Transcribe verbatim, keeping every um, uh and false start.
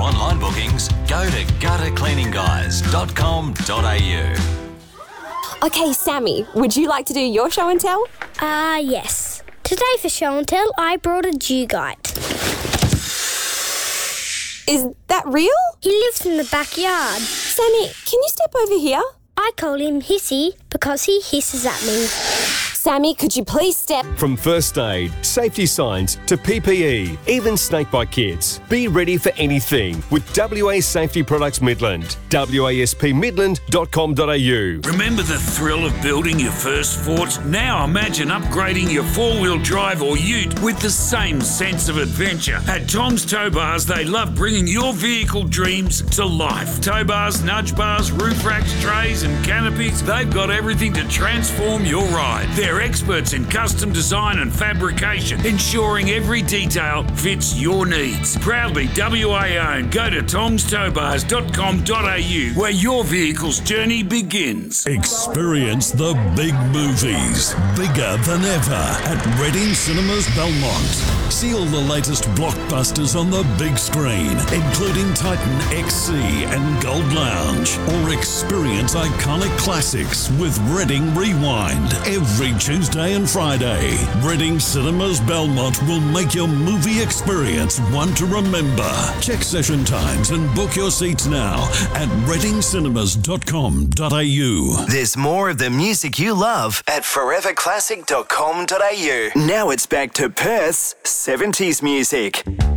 online bookings, go to gutter cleaning guys dot com dot a u. Okay, Sammy, would you like to do your show and tell? Ah, uh, yes. Today for show and tell, I brought a Dugite. Is that real? He lives in the backyard. Sammy, can you step over here? I call him Hissy because he hisses at me. Sammy, could you please step... From first aid, safety signs to P P E, even snakebite kits. Be ready for anything with W A Safety Products Midland. W A S P midland dot com dot a u. Remember the thrill of building your first fort? Now imagine upgrading your four-wheel drive or ute with the same sense of adventure. At Tom's Tow Bars, they love bringing your vehicle dreams to life. Tow bars, nudge bars, roof racks, trays and canopies, they've got everything to transform your ride. They're experts in custom design and fabrication, ensuring every detail fits your needs. Proudly W A owned. Go to toms tow bars dot com dot a u where your vehicle's journey begins. Experience the big movies, bigger than ever, at Reading Cinemas Belmont. See all the latest blockbusters on the big screen, including Titan X C and Gold Lounge. Or experience iconic classics with Reading Rewind every Tuesday and Friday. Reading Cinemas Belmont will make your movie experience one to remember. Check session times and book your seats now at reading cinemas dot com dot a u. There's more of the music you love at forever classic dot com dot a u. Now it's back to Perth's seventies music.